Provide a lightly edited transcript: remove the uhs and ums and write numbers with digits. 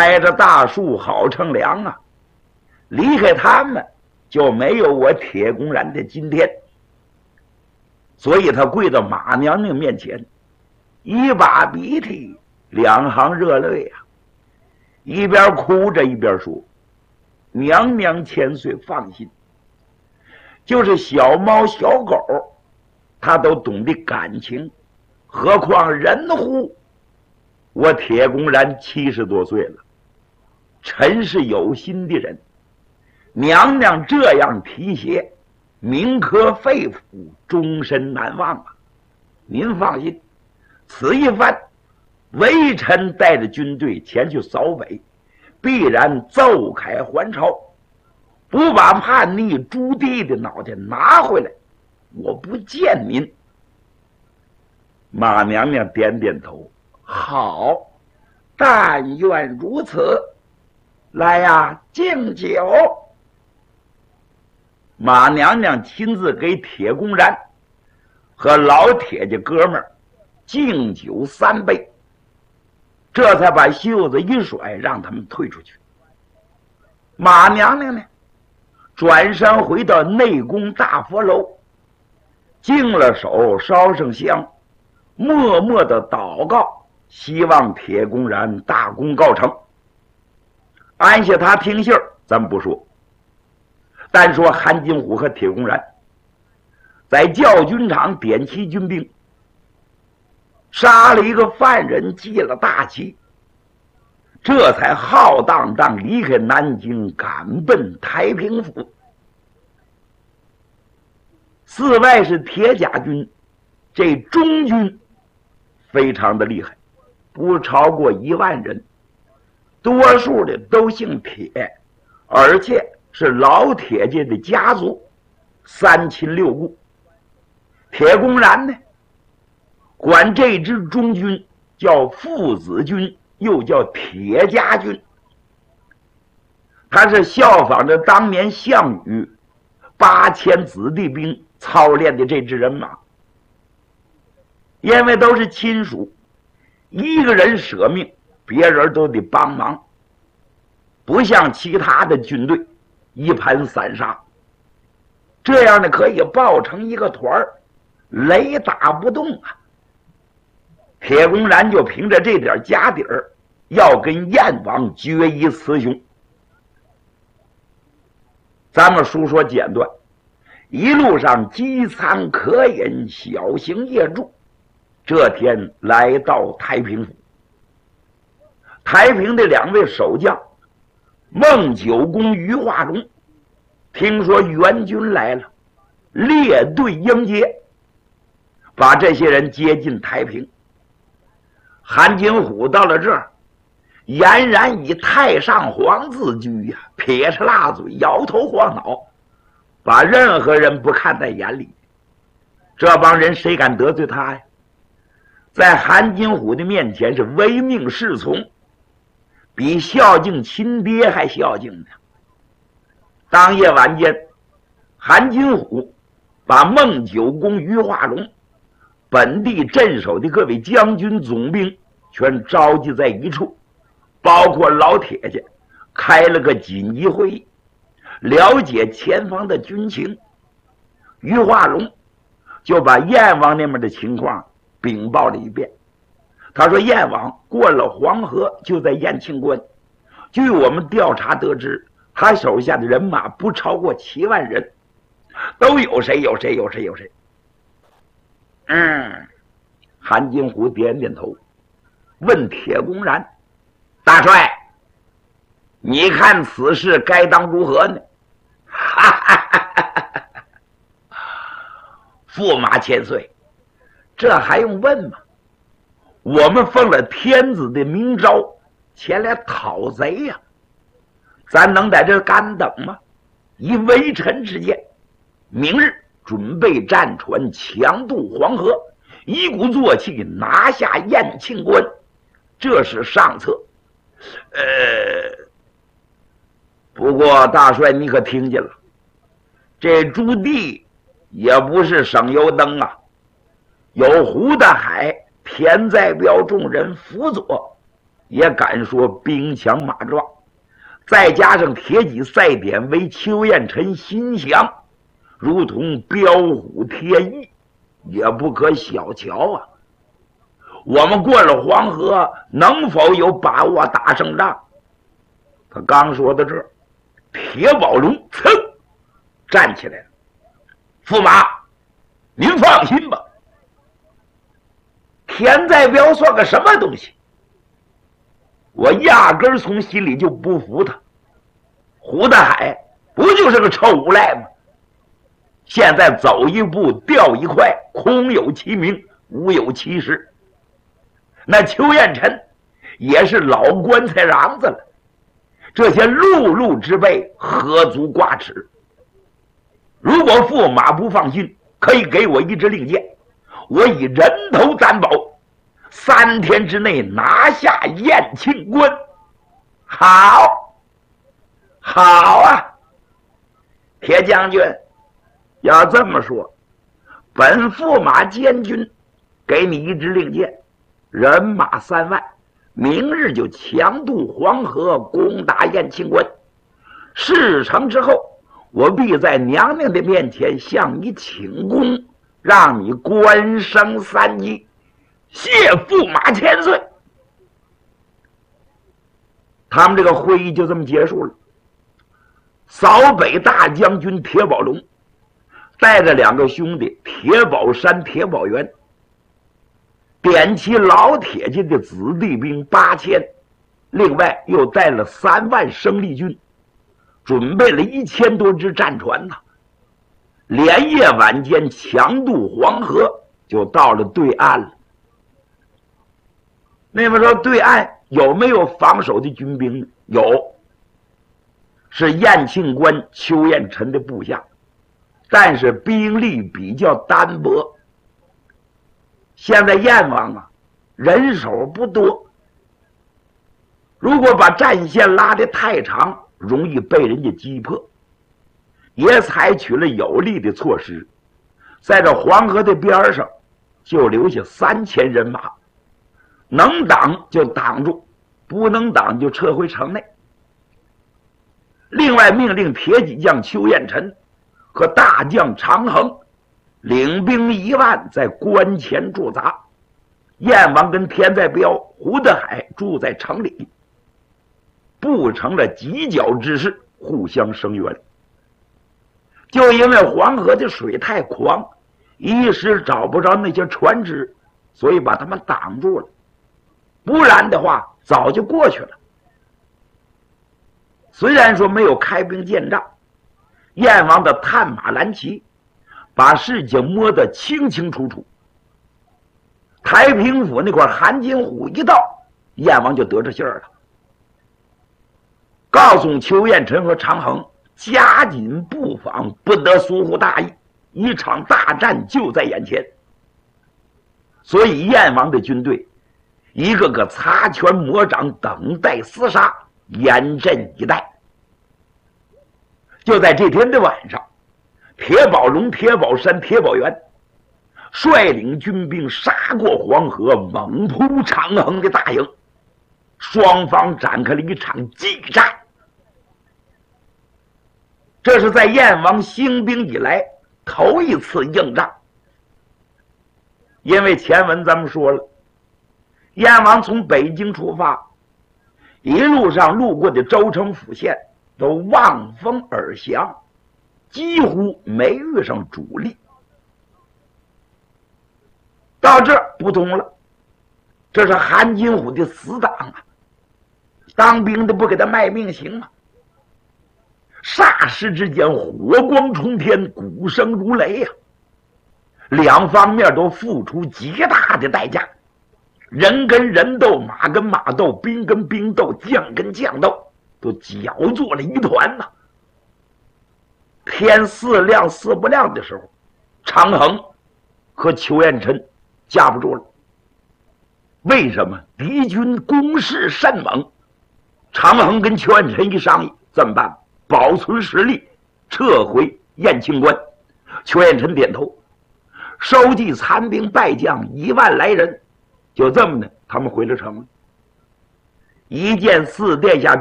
挨着大树好乘凉啊！离开他们，就没有我铁公然的今天。所以他跪到马娘娘面前，一把鼻涕两行热泪啊，一边哭着一边说：“娘娘千岁放心，就是小猫小狗，它都懂得感情，何况人乎？我铁公然70多岁了，臣是有心的人，娘娘这样提携，铭刻肺腑，终身难忘啊！您放心，此一番，微臣带着军队前去扫北，必然奏凯还朝，不把叛逆朱棣的脑袋拿回来，我不见您。”马娘娘点点头，好，但愿如此。来呀，敬酒。马娘娘亲自给铁公然和老铁家哥们儿敬酒3杯，这才把袖子一甩，让他们退出去。马娘娘呢，转身回到内宫大佛楼，净了手，烧上香，默默的祷告，希望铁公然大功告成。安下他听信儿咱们不说，单说韩金虎和铁公然在教军场点齐军兵，杀了一个犯人，记了大旗，这才浩荡荡离开南京，赶奔太平府。寺外是铁甲军，这中军非常的厉害，不超过1万人，多数的都姓铁，而且是老铁家的家族，3亲6故。铁公然呢，管这支中军叫父子军，又叫铁家军。他是效仿着当年项羽8000子弟兵操练的这支人马，因为都是亲属，一个人舍命，别人都得帮忙，不像其他的军队一盘散沙，这样呢可以抱成一个团儿，雷打不动啊。铁公然就凭着这点家底儿，要跟燕王决一雌雄。咱们书说简短，一路上饥餐渴饮，小行夜住，这天来到太平府。太平的2位守将孟九公于化荣听说援军来了，列队迎接，把这些人接进太平。韩金虎到了这儿，俨然以太上皇自居呀，撇着辣嘴，摇头晃脑，把任何人不看在眼里。这帮人谁敢得罪他呀？在韩金虎的面前是唯命是从，比孝敬亲爹还孝敬呢。当夜晚间，韩金虎把孟九公于化荣本地镇守的各位将军总兵全召集在一处，包括老铁家，开了个紧急会议，了解前方的军情。于化荣就把燕王那边的情况禀报了一遍。他说燕王过了黄河就在燕庆关，据我们调查得知，他手下的人马不超过7万人，都有谁有谁有谁有谁。韩金虎点点头，问铁公然：“大帅，你看此事该当如何呢？”哈哈哈哈哈！驸马千岁，这还用问吗？我们奉了天子的明诏前来讨贼呀，咱能在这干等吗？以微臣之见，明日准备战船强渡黄河，一鼓作气拿下燕庆关，这是上策。不过大帅你可听见了，这朱棣也不是省油灯啊，有胡大海、田在彪众人辅佐， 也敢说兵强马壮，再加上铁戟赛典为邱彦辰心降，如同标虎添翼，也不可小瞧啊。我们过了黄河，能否有把握打胜仗？他刚说到这儿，铁宝龙噌站起来了。驸马，您放心吧，田在彪算个什么东西？我压根儿从心里就不服他。胡大海不就是个臭无赖吗？现在走一步掉一块，空有其名，无有其实。那邱彦辰也是老棺材瓤子了，这些碌碌之辈何足挂齿？如果驸马不放心，可以给我一支令箭，我以人头担保，3天之内拿下燕庆关。好，好啊，铁将军，要这么说，本驸马监军给你一支令箭，人马3万，明日就强渡黄河，攻打燕庆关。事成之后，我必在娘娘的面前向你请功，让你官升3级，谢驸马千岁。他们这个会议就这么结束了。扫北大将军铁宝龙带着2个兄弟铁宝山、铁宝元，点齐老铁家的子弟兵8000，另外又带了3万生力军，准备了1000多只战船呢，连夜晚间强渡黄河，就到了对岸了。那么说对岸有没有防守的军兵呢？有，是燕庆关邱彦辰的部下，但是兵力比较单薄。现在燕王啊，人手不多，如果把战线拉得太长，容易被人家击破，也采取了有力的措施，在这黄河的边上就留下3000人马，能挡就挡住，不能挡就撤回城内。另外命令铁戟将邱彦辰和大将常衡领兵1万在关前驻扎，燕王跟田在彪、胡德海住在城里，布成了犄角之势，互相声援。就因为黄河的水太狂，一时找不着那些船只，所以把他们挡住了，不然的话早就过去了。虽然说没有开兵见仗，燕王的探马蓝旗把事情摸得清清楚楚。太平府那块韩金虎一到，燕王就得着信儿了，告诉邱彦辰和常衡加紧布防，不得疏忽大意，一场大战就在眼前。所以燕王的军队一个个擦拳磨掌，等待厮杀，严阵以待。就在这天的晚上，铁宝龙、铁宝山、铁宝元率领军兵杀过黄河，猛扑常衡的大营，双方展开了一场激战。这是在燕王兴兵以来头一次硬仗。因为前文咱们说了，燕王从北京出发，一路上路过的州城府县都望风而降，几乎没遇上主力。到这儿不同了，这是韩金虎的死党啊，当兵的不给他卖命行吗？霎时之间火光冲天，鼓声如雷呀，两方面都付出极大的代价，人跟人斗，马跟马斗，兵跟兵斗，将跟将斗，都搅作了一团呐。天似亮似不亮的时候，常衡和邱彦辰架不住了。为什么？敌军攻势甚猛。常衡跟邱彦辰一商议，怎么办？保存实力，撤回燕庆关。邱彦辰点头，收集残兵败将1万来人，就这么的，他们回了城了。 一见四殿下